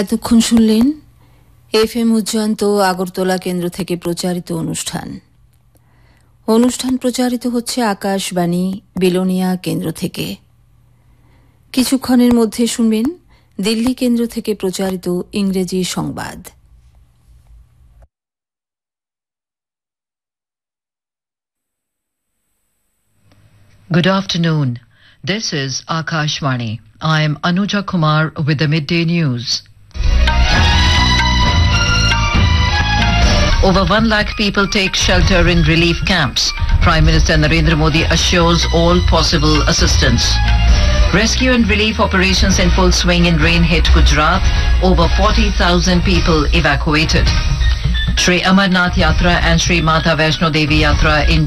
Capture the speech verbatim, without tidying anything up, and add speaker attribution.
Speaker 1: এতক্ষণ শুনলেন F M Ujjayanta Agartala কেন্দ্র থেকে প্রচারিত অনুষ্ঠান অনুষ্ঠান প্রচারিত হচ্ছে আকাশবাণী বিলোনিয়া কেন্দ্র থেকে। কিছুক্ষণের মধ্যে শুনবেন দিল্লি কেন্দ্র থেকে প্রচারিত ইংরেজি সংবাদ।
Speaker 2: Good afternoon. This is Akashvani. I am Anuja Kumar with the midday news. Over one lakh people take shelter in relief camps. Prime Minister Narendra Modi assures all possible assistance. Rescue and relief operations in full swing in rain-hit Gujarat. Over forty thousand people evacuated. Shri Amarnath Yatra and Shri Mata Vaishno Devi Yatra in